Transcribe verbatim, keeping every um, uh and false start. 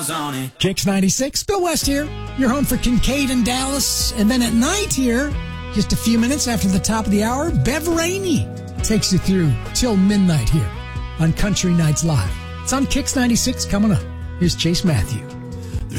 Kicks ninety-six, Bill West here. You're home for Kincaid and Dallas. And then at night here, just a few minutes after the top of the hour, Bev Rainey takes you through till midnight here on Country Nights Live. It's on Kicks ninety-six coming up. Here's Chase Matthew.